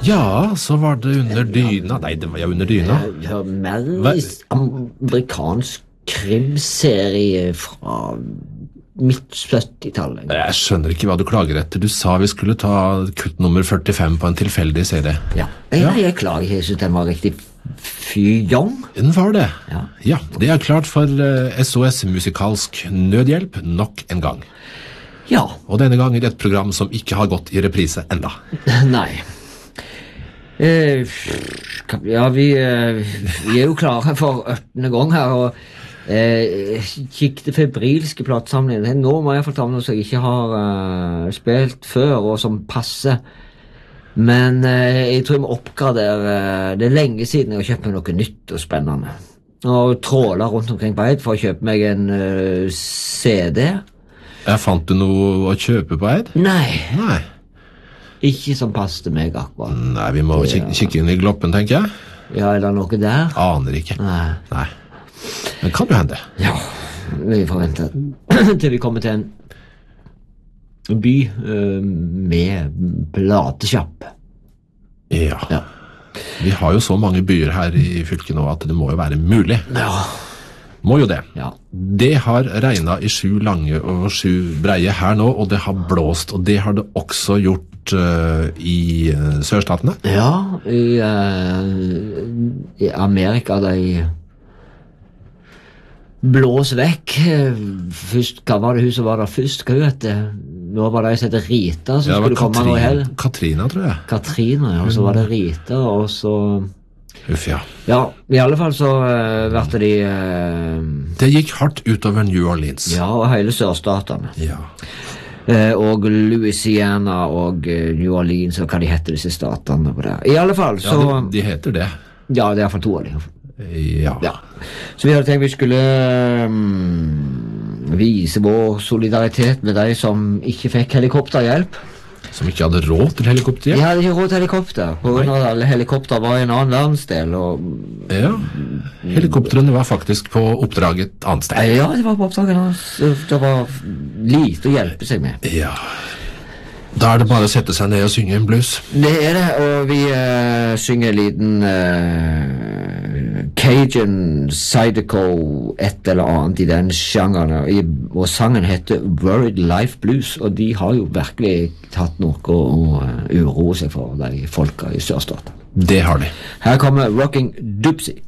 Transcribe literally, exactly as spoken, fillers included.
Ja, så var det under dyna. Nei, det var ja under dyna. Ja, mer amerikansk krimserie fra midt syttitallet. Jeg skjønner ikke hva du klager etter. Du sa vi skulle ta kutt nummer førtifem på en tilfeldig serie. Ja, jeg, ja. jeg klager. Jeg synes den var riktig fyjong. Den var det. Ja. Ja, det er klart for uh, S O S musikalsk nødhjelp nok en gang. Ja. Og denne gang i et program som ikke har gått i reprise enda. Nei. Eh, ja, vi, eh, vi er jo klare for øttende gang her, og eh, kikk det febrilske platesamlingen. Nå må jeg få ta med noe som jeg ikke har uh, spilt før, og som passer. Men eh, jeg tror jeg må oppgradere. Det er lenge siden jeg har kjøpt meg noe nytt og spennende. Og tråler rundt omkring på Eid for å kjøpe meg en uh, C D. Jeg fant du noe å kjøpe på Eid? Nei. Nei. Ikke som passet meg akkurat. Nei, vi må kikke, kikke inn i gloppen, tenker jeg. Ja, er det noe der? Aner ikke. Nei. Nei. Men kan jo hende. Ja, vi får vente til vi kommer til en by uh, med platesjapp. Ja. Ja. Vi har jo så mange byer her i fylket nå at det må jo være mulig. Ja. Må jo det. Ja. Det har regnet i sju lange og sju breie her nå, og det har blåst, og det har det også gjort uh, i uh, sørstatene. Ja, i, uh, i Amerika de blås vekk. Først, hva var det hun som var der først? Hva vet det? Nå var det en som heter Rita som ja, skulle komme nå i hell. Katrina, tror jeg. Katrina, ja, og så var det Rita, og så... Uff, ja. Ja, i alle fall så uh, vært de... Uh, det gikk hardt utover New Orleans. Ja, og hele sørstatene. Ja. Uh, og Louisiana og uh, New Orleans, og hva de heter disse statene på det. I alle fall så... Ja, de, de heter det. Ja, det er i hvert fall to av dem. Ja. Ja. Så vi hadde tenkt vi skulle um, vise vår solidaritet med de som ikke fikk helikopterhjelp. Som ikke hadde råd til helikopter? De hadde ikke råd til helikopter, på grunn av at alle helikopter var i en annen verdensdel. Og, ja, helikopterene var faktisk på oppdrag et annet sted. Ja, det var på oppdraget hans. Det var lite å hjelpe seg med. Ja. Da er det bare å sette seg ned og synge en blues. Det er det, og vi uh, synger en liten uh, Cajun, Zydeco, et eller annet i den sjangeren, og, og sangen heter Worried Life Blues, og de har jo virkelig tatt noe å uh, uroe seg for, de folka i sørstaten. Det har de. Her kommer Rocking Dupsy.